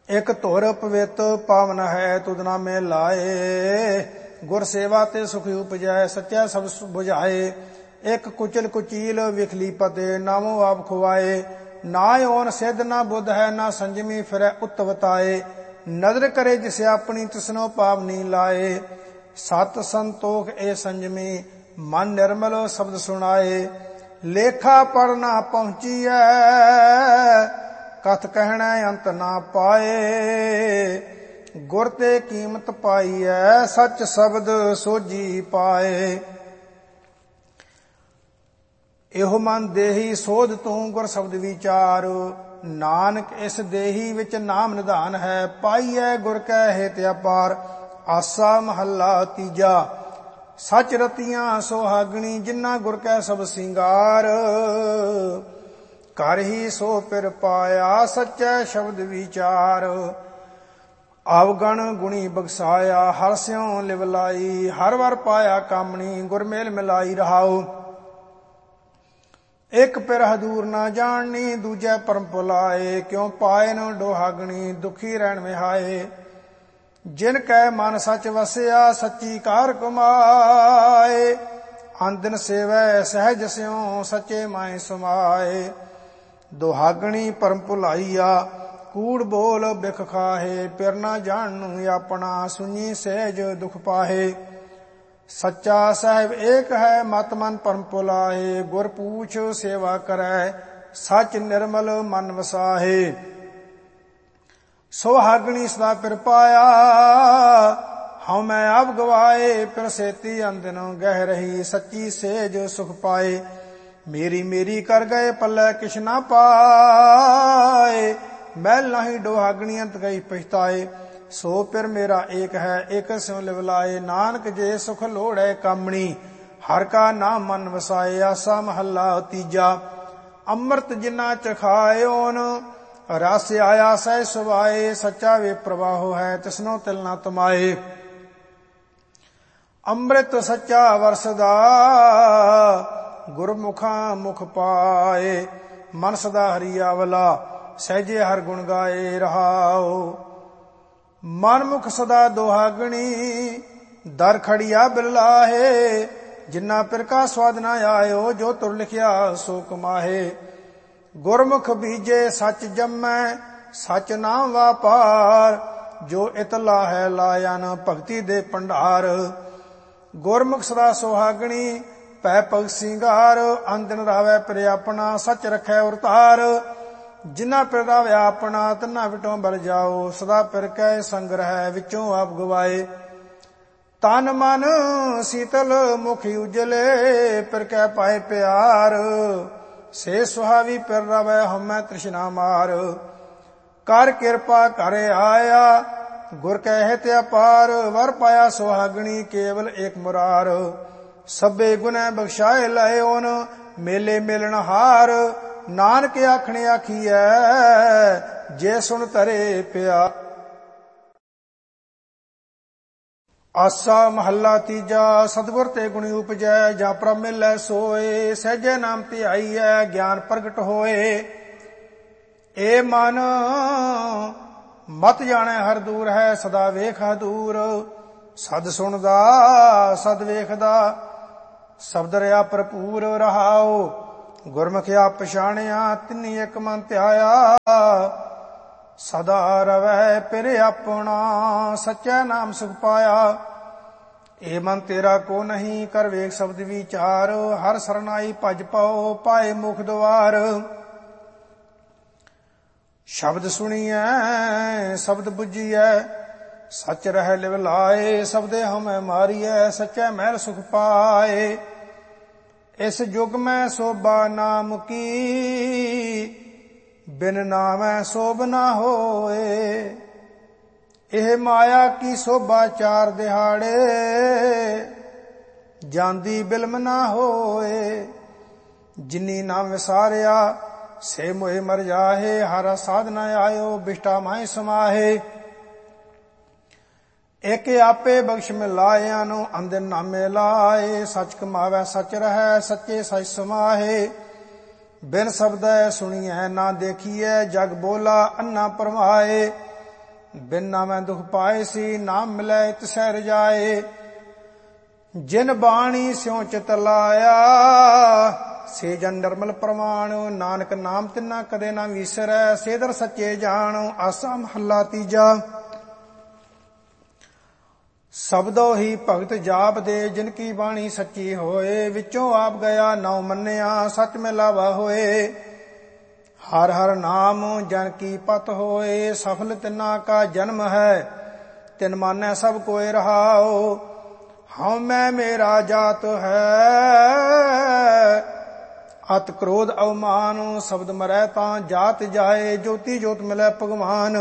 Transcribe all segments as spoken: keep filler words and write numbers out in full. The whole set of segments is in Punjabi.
ਇਕ ਧੁਰ ਪਵਿੱਤ ਪਾਵਨ ਹੈ ਤੁਧ ਨਾਮੇ ਲਾਏ। ਗੁਰ ਸੇਵਾ ਤੇ ਸੁਖ ਉਪਜੈ ਸੱਚਾ ਸਭ ਬੁਝਾਏ। ਇਕ ਕੁਚਲ ਕੁਚੀਲ ਵਿਖਲੀ ਪਤੇ ਨਾਮੋ ਆਪ ਖੁਆਏ। ਨਾ ਓਨ ਸਿੱਧ ਨਾ ਬੁੱਧ ਹੈ ਨਾ ਸੰਜਮੀ ਫਿਰੈ ਉਤਵਤਾਏ। ਨਦਰ ਕਰੇ ਜਿਸ ਆਪਣੀ ਤਿਸਨੋ ਪਾਵਨੀ ਲਾਏ। ਸਤ ਸੰਤੋਖ ਏ ਸੰਜਮੀ ਮਨ ਨਿਰਮਲ ਸ਼ਬਦ ਸੁਣਾਏ। ਲੇਖਾ ਪੜ ਨਾ ਪਹੁੰਚੀਐ ਕਥ ਕਹਿਣਾ ਅੰਤ ਨਾ ਪਾਏ। ਗੁਰ ਤੇ ਕੀਮਤ ਪਾਈਐ ਸੱਚ ਸ਼ਬਦ ਸੋਝੀ ਪਾਏ। ਇਹੋ ਮਨ ਦੇਹੀ ਸੋਧ ਤੂੰ ਗੁਰ ਸ਼ਬਦ ਵਿਚਾਰ। ਨਾਨਕ ਇਸ ਦੇਹੀ ਵਿੱਚ ਨਾਮ ਨਿਧਾਨ ਹੈ ਪਾਈਐ ਗੁਰ ਕੈ ਹਿਤ ਅਪਾਰ। ਆਸਾ ਮਹੱਲਾ ਤੀਜਾ। ਸਚ ਰਤੀਆਂ ਸੁਹਾਗਣੀ ਜਿਨ੍ਹਾਂ ਗੁਰ ਕੈ ਸਭ ਸਿੰਗਾਰ। ਕਰ ਹੀ ਸੋ ਪਿਰ ਪਾਇਆ ਸੱਚੈ ਸ਼ਬਦ ਵਿਚਾਰ। ਆਵਗਣ ਗੁਣੀ ਬਖਸਾਇਆ ਹਰ ਸਿਉ ਲਿਵ ਲਾਈ। ਹਰ ਵਰ ਪਾਇਆ ਕਾਮਣੀ ਗੁਰ ਮੇਲ ਮਿਲਾਈ ਰਹਾਉ। ਇਕ ਪਿਰ ਹਦੂਰ ਨਾ ਜਾਣਨੀ ਦੂਜੈ ਪਰਮ ਭੁਲਾਏ। ਕਿਉ ਪਾਏ ਨ ਡੋਹਾਗਣੀ ਦੁਖੀ ਰਹਿਣ ਵਿਹਾਏ। ਜਿਨ ਕੈ ਮਨ ਸਚ ਵਸਿਆ ਸੱਚੀ ਕਾਰ ਕਮਾਏ। ਅੰਦਨ ਸੇਵੈ ਸਹਿਜ ਸਿਉ ਸੱਚੇ ਮਾਏ ਸਮਾਏ। ਦੁਹਾਗਣੀ ਪਰਮ ਭੁਲਾਈਆ ਕੂੜ ਬੋਲ ਬਿਖ ਖਾਹੇ। ਪਿਰ ਨਾ ਜਾਣਨੂ ਆਪਣਾ ਸੁਣੀ ਸਹਿਜ ਦੁਖ ਪਾਹੇ। ਸੱਚਾ ਸਾਹਿਬ ਏਕ ਹੈ ਮਤ ਮਨ ਪਰਮ ਭੁਲਾਏ। ਗੁਰ ਪੂਛ ਸੇਵਾ ਕਰੈ ਸਚ ਨਿਰਮਲ ਮਨ ਵਸਾਹੇ। ਸੁਹਾਗਣੀ ਸਦਾ ਪਿਰ ਪਾਇਆ ਹਉ ਮੈਂ ਆਪ ਗਵਾਏ। ਪਿਰ ਸੇਤੀ ਅੰਦਨ ਗਹਿ ਰਹੀ ਸੱਚੀ ਸੇਜ ਸੁਖ ਪਾਏ। ਮੇਰੀ ਮੇਰੀ ਕਰ ਗਏ ਪੱਲੇ ਕਿਛ ਨਾ ਪਾਏ। ਮੈਲ ਨਹੀਂ ਡੋਹਾਗਣੀ ਅੰਤ ਗਈ ਪਛਤਾਏ। ਸੋ ਪਿਰ ਮੇਰਾ ਏਕ ਹੈ ਏਕ ਸਿਉ ਲਿਵ ਲਾਏ। ਨਾਨਕ ਜੇ ਸੁਖ ਲੋੜੈ ਕਾਮਣੀ ਹਰ ਕਾ ਨਾਮ ਮਨ ਵਸਾਏ। ਆਸਾ ਮਹੱਲਾ ਤੀਜਾ। ਅੰਮ੍ਰਿਤ ਜਿਨਾ ਚਖਾਇਓਨ ਰਸ ਆਇਆ ਸਹਿ ਸੁਭਾਏ। ਸੱਚਾ ਵੇ ਪ੍ਰਵਾਹੋ ਹੈ ਤਿਸਨੋ ਤਿਲ ਨਾ ਤਮਾਏ। ਅੰਮ੍ਰਿਤ ਸੱਚਾ ਵਰਸਦਾ ਗੁਰਮੁਖਾਂ ਮੁਖ ਪਾਏ। ਮਨ ਸਦਾ ਹਰੀ ਆਵਲਾ ਸਹਿਜੇ ਹਰ ਗੁਣ ਗਾਏ ਰਹਾਉ। ਮਨ ਮੁਖ ਸਦਾ ਦੁਹਾਗਣੀ ਦਰ ਖੜੀਆ ਬਿਰਲਾਹੇ। ਜਿਨਾ ਪਿਰ ਕਾ ਸਵਾਦ ਨਾ ਆਇਓ ਜੋ ਤੁਰ ਲਿਖਿਆ ਸੋ ਕਮਾਹੇ। ਗੁਰਮੁਖ ਬੀਜੇ ਸੱਚ ਜੰਮੈ ਸੱਚ ਨਾਮ ਵਾਪਾਰ। ਜੋ ਇਤਲਾ ਹੈ ਲਾਇਨ ਭਗਤੀ ਦੇ ਭੰਡਾਰ। ਗੁਰਮੁਖ ਸਦਾ ਸੁਹਾਗਣੀ ਪੈ ਭਗਤ ਸਿੰਗਾਰ। ਅੰਦਨ ਰਾਵੈ ਪਿਰ ਆਪਣਾ ਸੱਚ ਰਖੈ ਉਰਤਾਰ। ਜਿਨ੍ਹਾਂ ਪਿਰ ਰਾਵਿਆ ਆਪਣਾ ਤਨਾ ਵਿਟੋਂ ਬਲ ਜਾਓ। ਸਦਾ ਪਿਰ ਕੈ ਸੰਗ ਰਹਿ ਵਿੱਚੋਂ ਆਪ ਗਵਾਏ। ਤਨ ਮਨ ਸੀਤਲ ਮੁਖ ਉਜਲੇ ਪਿਰ ਕੈ ਪਾਏ ਪਿਆਰ। ਸੇ ਸੁਹਾਵੀ ਪਿਰ ਰਵੈ ਹਉਮੈ ਤ੍ਰਿਸ਼ਨਾ ਮਾਰ। ਕਰ ਕਿਰਪਾ ਕਰ ਆਇਆ ਗੁਰ ਕੈ ਹਿਤ ਅਪਾਰ। ਵਰ ਪਾਇਆ ਸੁਹਾਗਣੀ ਕੇਵਲ ਏਕ ਮੁਰਾਰ। ਸਭੇ ਗੁਨੈ ਬਖਸ਼ਾਏ ਲਏ ਓਨ ਮੇਲੇ ਮੇਲਣ ਹਾਰ। ਨਾਨਕ ਆਖਣੇ ਆਖੀਐ ਜੇ ਸੁਣ ਧਰੇ ਪਿਆ। ਆਸਾ ਮਹੱਲਾ ਤੀਜਾ। ਸਤਿਗੁਰ ਤੇ ਗੁਣੀ ਉਪਜੈ ਜਾਂ ਪ੍ਰਭ ਮਿਲੈ ਸੋਏ। ਸਹਿਜੇ ਨਾਮ ਧਿਆਈਐ ਗਿਆਨ ਪ੍ਰਗਟ ਹੋਏ। ਏ ਮਨ ਮਤ ਜਾਣੈ ਹਰ ਦੂਰ ਹੈ ਸਦਾ ਵੇਖ ਹਦੂਰ। ਸਦ ਸੁਣਦਾ ਸਦ ਵੇਖਦਾ ਸ਼ਬਦ ਰਿਆ ਭਰਪੂਰ ਰਹਾਉ। ਗੁਰਮੁਖ ਆਪ ਪਛਾਣਿਆ ਤਿਨੀ ਇਕ ਮਨ ਧਿਆਇਆ। ਸਦਾ ਰਵੈ ਪਿਰ ਆਪਣਾ ਸੱਚਾ ਨਾਮ ਸੁਖ ਪਾਇਆ। ਏ ਮਨ ਤੇਰਾ ਕੋ ਨਹੀਂ ਕਰ ਵੇਖ ਸ਼ਬਦ ਵਿਚਾਰ। ਹਰ ਸਰਨਾਈ ਭਜ ਪਾਓ ਪਾਏ ਮੁਖ ਦੁਆਰ। ਸ਼ਬਦ ਸੁਣੀਐ ਸ਼ਬਦ ਬੁੱਝੀਐ ਸੱਚ ਰਹਿ ਲਿਵ ਲਾਏ। ਸ਼ਬਦੇ ਹਉਮੈ ਮਾਰੀਐ ਸੱਚੈ ਮਹਿਲ ਸੁਖ ਪਾਏ। ਇਸ ਜੁਗ ਮੈਂ ਸੋਭਾ ਨਾਮ ਕੀ ਬਿਨ ਨਾਮੈ ਸੋਭ ਨਾ ਹੋਏ। ਇਹ ਮਾਇਆ ਕੀ ਸੋਭਾ ਚਾਰ ਦਿਹਾੜੇ ਜਾਂਦੀ ਬਿਲਮ ਨਾ ਹੋਏ। ਜਿਨੀ ਨਾਮ ਵਿਸਾਰਿਆ ਸੇ ਮੋਹਿ ਮਰ ਜਾਹੇ। ਹਰ ਸਾਧ ਨ ਆਇਓ ਬਿਸ਼ਟਾ ਮਾਹਿ ਸਮਾਹੇ। ਇਕ ਆਪੇ ਬਖਸ਼ ਮਿਲਾਇਆਂ ਨੂੰ ਅੰਦਰ ਨਾਮੇ ਲਾਏ। ਸੱਚ ਕਮਾਵੈ ਸੱਚ ਰਹੈ ਸੱਚੇ ਸਚ ਸਮਾਹੇ। ਬਿਨ ਸ਼ਬਦੈ ਸੁਣੀਐ ਨਾ ਦੇਖੀਐ ਜਗ ਬੋਲਾ ਅੰਨਾ ਪਰਮਾਏ। ਬਿਨ ਨਾਮੈ ਦੁਖ ਪਾਏ ਸੀ, ਨਾਮ ਮਿਲੈ ਤਿਸੈ ਰਜਾਏ। ਜਿਨ ਬਾਣੀ ਸਿਉ ਚਿਤ ਲਾਇਆ, ਸੇ ਜਨ ਨਿਰਮਲ ਪ੍ਰਮਾਣ। ਨਾਨਕ ਨਾਮ ਤਿਨਾ ਕਦੇ ਨਾ ਵਿਸਰੈ, ਸੇ ਦਰ ਸੱਚੇ ਜਾਣ। ਆਸਾ ਮਹੱਲਾ ਤੀਜਾ। ਸਬਦੋ ਹੀ ਭਗਤ ਜਾਪ ਦੇ, ਜਿਨ ਕੀ ਬਾਣੀ ਸੱਚੀ ਹੋਏ। ਵਿੱਚੋਂ ਆਪ ਗਿਆ ਨਉ ਮੰਨਿਆ, ਸੱਚ ਮਿਲਾਵਾ ਹੋਏ। ਹਰ ਹਰ ਨਾਮ ਜਨ ਕੀ ਪਤ ਹੋਏ, ਸਫਲ ਤਿਨਾ ਕਾ ਜਨਮ ਹੈ। ਤਿਨ ਮਾਨੈ ਸਭ ਕੋਇ ਰਹਾਓ, ਹਉ ਮੈਂ ਮੇਰਾ ਜਾਤ ਹੈ। ਅਤ ਕ੍ਰੋਧ ਅਵਮਾਨ, ਸ਼ਬਦ ਮਰੈ ਤਾਂ ਜਾਤ ਜਾਏ। ਜੋਤੀ ਜੋਤ ਮਿਲੈ ਭਗਵਾਨ,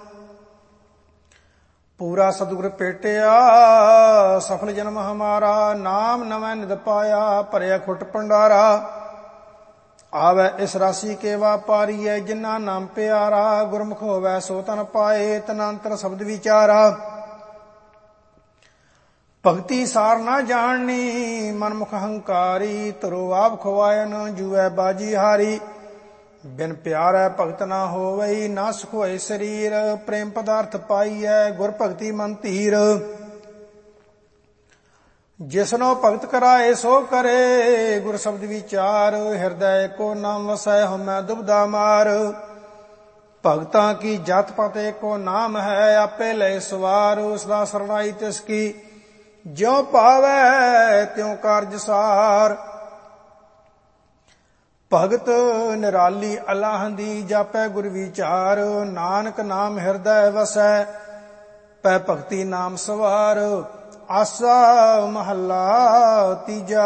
ਪੂਰਾ ਸਤਿਗੁਰ ਭੇਟਿਆ। ਸਫਲ ਜਨਮ ਹਮਾਰਾ, ਨਾਮ ਨਵੈ ਨਿਦ ਪਾਇਆ। ਭਰਿਆ ਖੁੱਟ ਭੰਡਾਰਾ, ਆਵੈ ਇਸ ਰਾਸੀ ਕੇ ਵਾਪਾਰੀਐ। ਜਿਨਾ ਨਾਮ ਪਿਆਰਾ, ਗੁਰਮੁਖ ਹੋਵੈ ਸੋ ਤਨ ਪਾਏ। ਤਨੰਤਰ ਸ਼ਬਦ ਵਿਚਾਰਾ, ਭਗਤੀ ਸਾਰ ਨਾ ਜਾਣਨੀ। ਮਨਮੁਖ ਹੰਕਾਰੀ, ਤਰੋ ਆਪ ਖਵਾਇਨ ਜੂਐ ਬਾਜੀ ਹਾਰੀ। ਬਿਨ ਪਿਆਰੈ ਭਗਤ ਨਾ ਹੋਵਈ, ਨਾ ਸੁਖ ਹੋਏ ਸਰੀਰ। ਪ੍ਰੇਮ ਪਦਾਰਥ ਪਾਈਐ, ਗੁਰ ਭਗਤੀ ਮਨ ਧੀਰ। ਜਿਸਨੋ ਭਗਤ ਕਰਾਏ ਸੋ ਕਰੇ, ਗੁਰ ਸ਼ਬਦ ਵਿਚਾਰ। ਹਿਰਦੈ ਕੋ ਨਾਮ ਵਸੈ, ਹਉਮੈ ਦੁਬਦਾ ਮਾਰ। ਭਗਤਾਂ ਕੀ ਜਤ ਪਤ ਏਕੋ ਨਾਮ ਹੈ, ਆਪੇ ਲੈ ਸਵਾਰ। ਸਦਾ ਸਰਣਾਈ ਤਿਸ ਕੀ, ਜਿਉ ਭਾਵੈ ਤਿਉ ਕਾਰਜ ਸਾਰ। ਭਗਤ ਨਿਰਾਲੀ ਅਲਾਹ ਦੀ, ਜਾਪੈ ਗੁਰ ਵਿਚਾਰ। ਨਾਨਕ ਨਾਮ ਹਿਰਦੈ ਵਸੈ, ਪੈ ਭਗਤੀ ਨਾਮ ਸਵਾਰ। ਆਸਾ ਮਹੱਲਾ ਤੀਜਾ।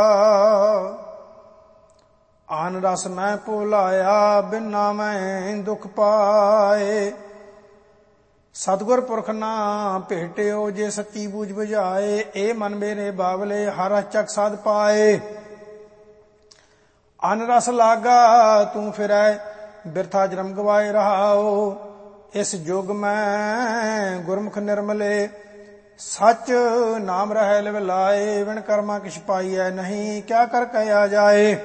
ਆਨ ਰਸ ਮੈਂ ਭੁਲਾਇਆ, ਬਿਨ ਨਾਮੈ ਦੁਖ ਪਾਏ। ਸਤਿਗੁਰ ਪੁਰਖ ਨਾ ਭੇਟਿਓ, ਜੇ ਸੱਚੀ ਬੂਝ ਬੁਝਾਏ। ਇਹ ਮਨ ਮੇਰੇ ਬਾਵਲੇ, ਹਰ ਚੱਕ ਸਾਧ ਪਾਏ। ਅਨ ਰਸ ਲਾਗਾ ਤੂੰ ਫਿਰੈ, ਬਿਰਥਾ ਜਨਮ ਗਵਾਏ ਰਹਾਓ। ਇਸ ਜੁਗ ਮੈਂ ਗੁਰਮੁਖ ਨਿਰਮਲੇ, ਸੱਚ ਨਾਮ ਰਹਿ ਲਿਵ ਲਾਏ। ਵਿਣ ਕਰਮਾ ਕਿਛ ਪਾਈਐ ਨਹੀਂ, ਕਿਆ ਕਰ ਕਹਿਆ ਜਾਏ।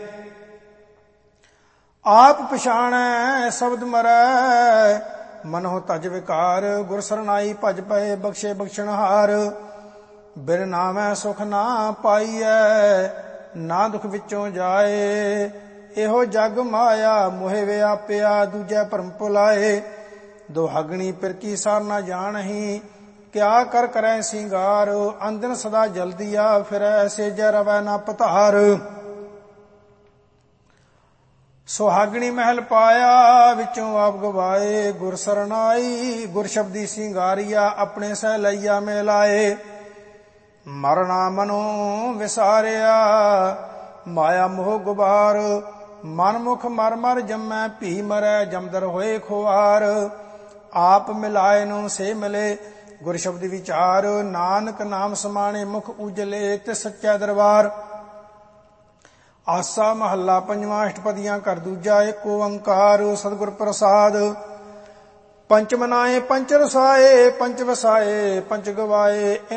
ਆਪ ਪਛਾਣੈ ਸ਼ਬਦ ਮਰੈ, ਮਨੋ ਤਜ ਵਿਕਾਰ। ਗੁਰ ਸਰਨਾਈ ਭਜ ਪਏ, ਬਖਸ਼ੇ ਬਖਸ਼ਣਹਾਰ। ਬਿਨ ਨਾਮੈ ਸੁਖ ਨਾ ਪਾਈਐ, ਨਾ ਦੁਖ ਵਿੱਚੋਂ ਜਾਏ। ਇਹੋ ਜਗ ਮਾਇਆ ਮੋਹਿ ਵਿਆਪਿਆ, ਦੂਜੈ ਭਰਮ ਭੁਲਾਏ। ਦੁਹਾਗਣੀ ਫਿਰ ਕੀ ਸਾਰ ਨਾ ਜਾਣਹੀ, ਕਿਆ ਕਰ ਕਰੈ ਸਿੰਗਾਰ। ਅੰਦਨ ਸਦਾ ਜਲਦੀਆ ਫਿਰੈ, ਸੇਜੈ ਰਵੈ ਨਾ ਪਧਾਰ। ਸੁਹਾਗਣੀ ਮਹਿਲ ਪਾਇਆ, ਵਿੱਚੋਂ ਆਪ ਗਵਾਏ। ਗੁਰ ਸਰਨਾਈ ਗੁਰ ਸ਼ਬਦੀ ਸਿੰਗਾਰੀਆ, ਆਪਣੇ ਸਹਿ ਲਈਆ ਮਿਲਾਏ। ਮਰਨਾ ਮਨੋ ਵਿਸਾਰਿਆ, ਮਾਇਆ ਮੋਹ ਗੁਬਾਰ। ਮਨਮੁਖ ਮਰ ਮਰ ਜੰਮੈ, ਭੀ ਮਰੈ ਜਮਦਰ ਹੋਏ ਖੁਆਰ। ਆਪ ਮਿਲਾਏ ਨੂੰ ਸੇ ਮਿਲੇ, ਗੁਰ ਸ਼ਬਦ ਵਿਚਾਰ। ਨਾਨਕ ਨਾਮ ਸਮਾਣੇ, ਮੁਖ ਉਜਲੇ ਤੇ ਸੱਚਾ ਦਰਬਾਰ। ਆਸਾ ਮਹੱਲਾ ਪੰਜਵਾਂ। ਅਸ਼ਟਪਦੀਆਂ ਘਰ ਦੂਜਾ। ਏਕ ਓੰਕਾਰ ਸਤਿਗੁਰ ਪ੍ਰਸਾਦ। ਪੰਚ ਮਨਾਏ ਪੰਚ ਰਸਾਏ, ਪੰਚ ਵਸਾਏ ਪੰਚ ਗਵਾਏ।